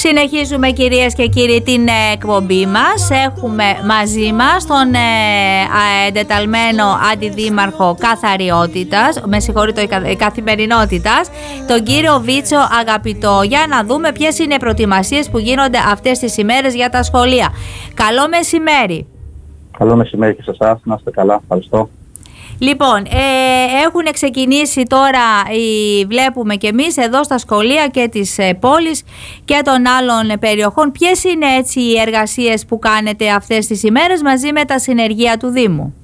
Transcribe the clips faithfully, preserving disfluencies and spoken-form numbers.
Συνεχίζουμε, κυρίες και κύριοι, την εκπομπή μας. Έχουμε μαζί μας τον ε, εντεταλμένο αντιδήμαρχο καθαριότητας, με συγχωρείτε, καθημερινότητας, τον κύριο Βίτσο Αγαπητό, για να δούμε ποιες είναι οι προετοιμασίες που γίνονται αυτές τις ημέρες για τα σχολεία. Καλό μεσημέρι. Καλό μεσημέρι και σε εσάς, να είστε καλά, ευχαριστώ. Λοιπόν, ε, έχουν ξεκινήσει τώρα, οι, βλέπουμε και εμείς εδώ στα σχολεία και της ε, πόλης και των άλλων περιοχών. Ποιες είναι έτσι οι εργασίες που κάνετε αυτές τις ημέρες μαζί με τα συνεργεία του Δήμου?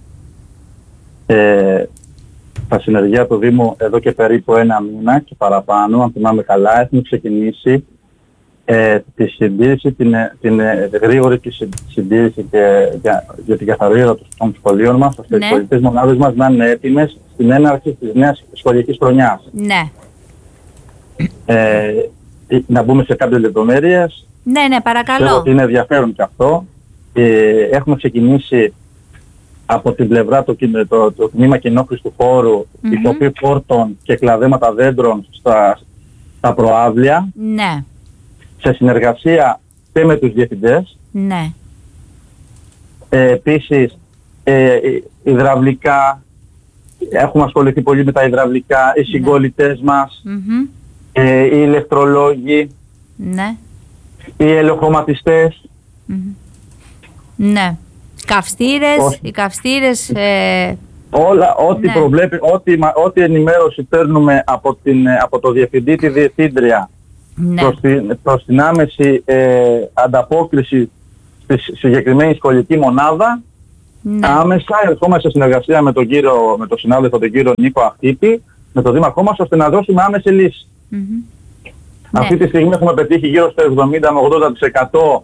Ε, τα συνεργεία του Δήμου εδώ και περίπου ένα μήνα και παραπάνω, αν θυμάμαι καλά, έχουν ξεκινήσει Ε, τη συντήρηση, την, την ε, γρήγορη τη συντήρηση και για, για την καθαρότητα των σχολείων μας, ώστε ναι. οι πολιτικές μονάδες μας να είναι έτοιμες στην έναρξη της νέας σχολικής χρονιάς. Ναι. Ε, να μπούμε σε κάποιες λεπτομέρειες. Ναι, ναι, παρακαλώ. Είναι ενδιαφέρον και αυτό. Ε, έχουμε ξεκινήσει από την πλευρά το, το, το τμήμα κοινόχρηστου του χώρου, mm-hmm. ηθοποιοί πόρτων και κλαδέματα δέντρων στα, στα προάβλια. Ναι. Σε συνεργασία και με τους διευθυντές. Ναι. Ε, επίσης, ε, υδραυλικά, έχουμε ασχοληθεί πολύ με τα υδραυλικά, οι συγκολλητές ναι. μας, mm-hmm. ε, οι ηλεκτρολόγοι, ναι. οι ελαιοχρωματιστές. Mm-hmm. Ναι. Καυστήρες, Ό, οι καυστήρες... Ε... Όλα, ό,τι ναι. προβλέπει, ό,τι, ό,τι ενημέρωση παίρνουμε από, την, από το διευθυντή, τη διευθύντρια, ναι. προς, την, προς την άμεση ε, ανταπόκριση στη συγκεκριμένη σχολική μονάδα, ναι. άμεσα ερχόμαστε σε συνεργασία με τον, κύριο, με τον συνάδελφο τον κύριο Νίκο Αχτύπη, με τον δήμαρχό μας, ώστε να δώσουμε άμεση λύση. Mm-hmm. Αυτή ναι. τη στιγμή έχουμε πετύχει γύρω στο εβδομήντα με ογδόντα τοις εκατό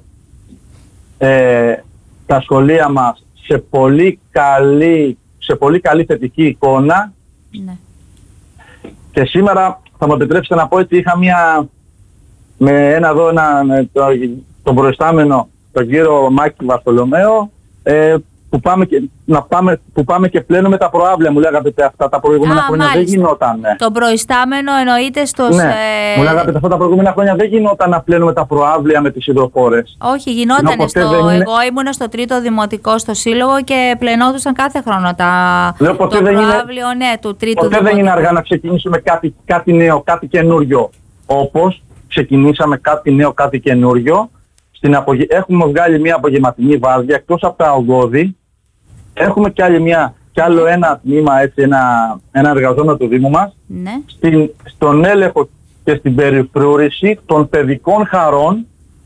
ε, τα σχολεία μας σε πολύ καλή, σε πολύ καλή θετική εικόνα. Ναι. Και σήμερα θα μου επιτρέψετε να πω ότι είχα μια... με ένα εδώ, ένα, το, τον προϊστάμενο, τον κύριο Μάκη Βαρθολομαίο, ε, που, πάμε και, να πάμε, που πάμε και πλένουμε τα προάβλια, μου λέγατε αυτά τα προηγούμενα Α, χρόνια μάλιστα. δεν γινόταν. Ναι. Το προϊστάμενο εννοείται στο... Ναι, ε... μου λέγατε αυτά τα προηγούμενα χρόνια δεν γινόταν να πλένουμε τα προάβλια με τις υδροφόρες. Όχι, γινόταν στο... Είναι... Εγώ ήμουν στο τρίτο δημοτικό στο σύλλογο και πλενόντουσαν κάθε χρόνο τα... Λέω, ποτέ το δεν προάβλιο, είναι... ναι, του τρίτου ποτέ δημοτικού. δεν είναι αργά να ξεκινήσουμε κάτι, κάτι νέο, κάτι καινούριο, όπως ξεκινήσαμε κάτι νέο, κάτι καινούριο. Στην απογε... Έχουμε βγάλει μια απογευματινή βάρδια, εκτός από τα ογκώδη. Έχουμε κι, άλλη μια, κι άλλο ένα τμήμα, έτσι, ένα, ένα εργαζόμενο του Δήμου μας, ναι. στην, στον έλεγχο και στην περιφρούρηση των παιδικών χαρών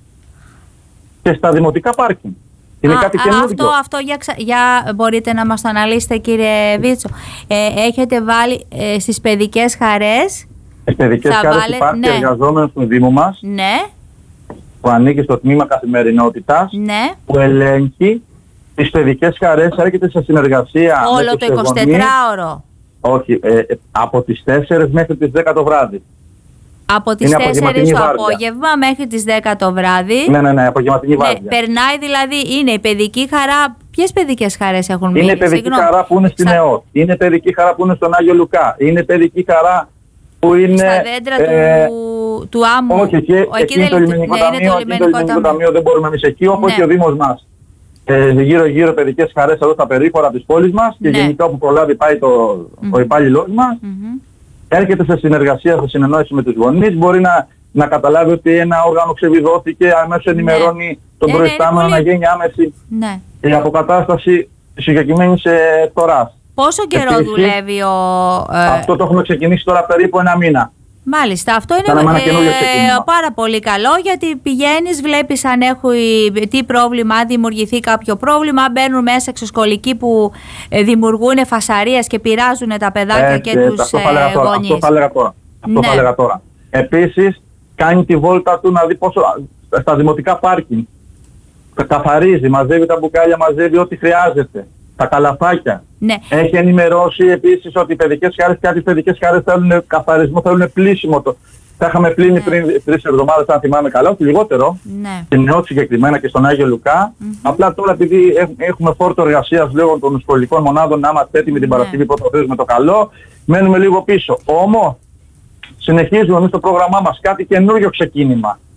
και στα δημοτικά πάρκινγκ. Είναι α, κάτι καινούργιο. Αυτό, αυτό για, για μπορείτε να μας το αναλύσετε, κύριε Βίτσο. Ε, έχετε βάλει ε, στις παιδικές χαρές. Στις παιδικές χαρές βάλε... υπάρχει ναι. εργαζόμενος του Δήμου μας, ναι. που ανήκει στο τμήμα καθημερινότητας, ναι. που ελέγχει τις παιδικές χαρές, έρχεται σε συνεργασία όλο με το εικοσιτετράωρο. Όχι, ε, ε, από τις τέσσερις μέχρι τις δέκα το βράδυ. Από τις τέσσερις το απόγευμα μέχρι τις δέκα το βράδυ. Ναι, ναι, ναι, απογευματινή ναι, βάρδια. Περνάει δηλαδή, είναι η παιδική χαρά. Ποιες παιδικές χαρές έχουν μείνει? Είναι η παιδική Συγγνώμη. χαρά που είναι στην Στα... ΕΟΤ. Είναι η παιδική χαρά που είναι στον Άγιο Λουκά. Είναι η παιδική χαρά που είναι... Στα δέντρα ε, του, του άμμου. Όχι, εκεί, ο, εκεί είναι το λιμενικό ταμείο, το λιμενικό ταμείο δεν μπορούμε εμείς εκεί, όπως ναι. και ο Δήμος μας. Ε, γύρω-γύρω παιδικές χαρές εδώ στα περίχωρα της πόλης μας και ναι. γενικά όπου προλάβει πάει το, mm-hmm. ο υπάλληλός μας. Mm-hmm. Έρχεται σε συνεργασία, σε συνεννόηση με τους γονείς, μπορεί να, να καταλάβει ότι ένα όργανο ξεβιδώθηκε, αμέσως ενημερώνει ναι. τον ναι, προϊστάμενο ναι, να γίνει άμεση ναι. η αποκατάσταση συγκεκριμένης ε, φθοράς. Πόσο καιρό Επίσης, δουλεύει ο... Ε... Αυτό το έχουμε ξεκινήσει τώρα περίπου ένα μήνα. Μάλιστα, αυτό είναι ε, πάρα πολύ καλό, γιατί πηγαίνεις, βλέπεις αν έχει τι πρόβλημα, αν δημιουργηθεί κάποιο πρόβλημα, μπαίνουν μέσα εξωσχολικοί που ε, δημιουργούν φασαρίες και πειράζουν τα παιδάκια ε, και ε, τους ε, γονείς. Αυτό θα έλεγα τώρα. Αυτό ναι. θα έλεγα τώρα. Επίσης, κάνει τη βόλτα του να δει πόσο στα δημοτικά πάρκινγκ καθαρίζει, μαζεύει τα μπουκάλια, μαζεύει ό,τι χρειάζεται. Τα καλαθάκια. Ναι. Έχει ενημερώσει επίσης ότι οι παιδικές χαρές και άλλες παιδικές χαρές θέλουν καθαρισμό, θέλουν πλήσιμο. Το... Τα είχαμε πλύνει ναι. πριν τρεις εβδομάδες, αν θυμάμαι καλά, όχι λιγότερο. Ναι. Στην ΕΟΤ συγκεκριμένα και στον Άγιο Λουκά. Mm-hmm. Απλά τώρα επειδή έχουμε φόρτο εργασίας λόγω των σχολικών μονάδων, να είμαστε έτοιμοι ναι. την Παρασκευή πρωτοθέως με το καλό, μένουμε λίγο πίσω. Όμως συνεχίζουμε εμείς το πρόγραμμά μας, κάτι καινούριο ξεκίνημα.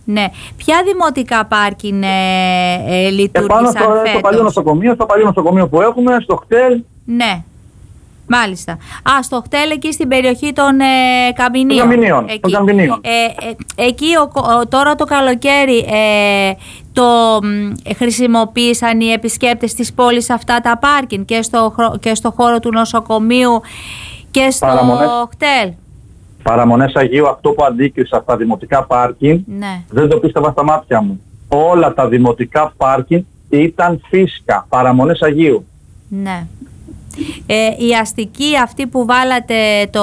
Ναι. Ποια δημοτικά πάρκινγκ ε, ε, λειτουργήσαν Επάνω στο, φέτος? στο παλιό νοσοκομείο, στο παλιό νοσοκομείο που έχουμε, στο ΧΤΕΛ. Ναι. Μάλιστα. Α, στο ΧΤΕΛ εκεί στην περιοχή των ε, Καμπινίων. Των Καμπινίων. Εκεί, Των Καμπινίων. Ε, ε, εκεί ο, ο, τώρα το καλοκαίρι ε, το ε, χρησιμοποίησαν οι επισκέπτες της πόλης αυτά τα πάρκινγκ και στο, και στο χώρο του νοσοκομείου και στο Παραμονές. ΧΤΕΛ. Παραμονές Αγίου, αυτό που αντίκρισα στα δημοτικά πάρκινγκ, Ναι. δεν το πίστευα στα μάτια μου. Όλα τα δημοτικά πάρκινγκ ήταν φύσικα, παραμονές Αγίου. Ναι. Ε, η αστική αυτή που βάλατε το,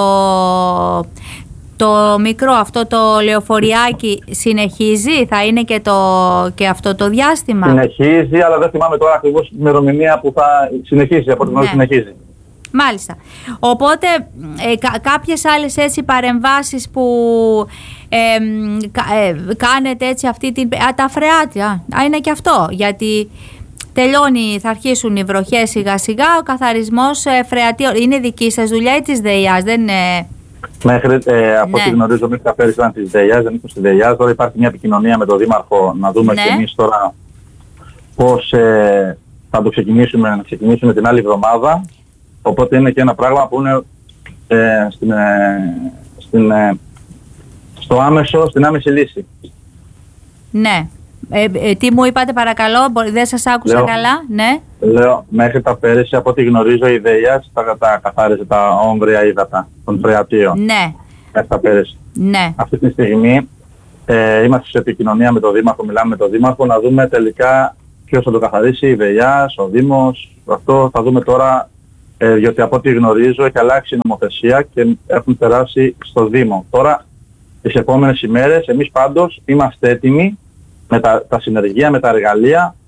το μικρό αυτό το λεωφοριάκι συνεχίζει, θα είναι και, το, και αυτό το διάστημα? Συνεχίζει, αλλά δεν θυμάμαι τώρα ακριβώς την ημερομηνία που θα συνεχίσει, από την ώρα Ναι. συνεχίζει. Μάλιστα. Οπότε ε, κα, κάποιες άλλες έτσι παρεμβάσεις που ε, κα, ε, κάνετε έτσι αυτή την... Α, τα φρεάτια, α, είναι και αυτό, γιατί τελειώνει, θα αρχίσουν οι βροχές σιγά σιγά, ο καθαρισμός ε, φρεατίων. Είναι δική σας δουλειά ή της ΔΕΙΑΣ? Δεν είναι... Μέχρι, ε, από Ναι. ό,τι γνωρίζω, μέχρι τα πέρυσι ήταν της ΔΕΙΑΣ, δεν ήρθαν στη ΔΕΙΑΣ. Τώρα υπάρχει μια επικοινωνία με τον Δήμαρχο να δούμε Ναι. και εμείς τώρα πώς ε, θα το ξεκινήσουμε, να ξεκινήσουμε την άλλη εβδομάδα. Οπότε είναι και ένα πράγμα που είναι ε, στην, ε, στην, ε, στο άμεσο, στην άμεση λύση. Ναι. Ε, ε, τι μου είπατε παρακαλώ, μπο- δεν σας άκουσα Λέω. καλά. Ναι. Λέω, μέχρι τα πέρυσι, από ό,τι γνωρίζω, η ΔΕΙΑΣ τα, τα καθάριζε τα όμβρια ύδατα των φρεατίων. Ναι. Μέχρι τα πέρυσι. Ναι. Αυτή τη στιγμή ε, είμαστε σε επικοινωνία με τον Δήμαρχο, μιλάμε με τον Δήμαρχο να δούμε τελικά ποιος θα το καθαρίσει, η ΔΕΙΑΣ, ο Δήμος. Αυτό θα δούμε τώρα, ε, διότι από ό,τι γνωρίζω έχει αλλάξει η νομοθεσία και έχουν περάσει στο Δήμο. Τώρα, τις επόμενες ημέρες, εμείς πάντως είμαστε έτοιμοι με τα, τα συνεργεία, με τα εργαλεία,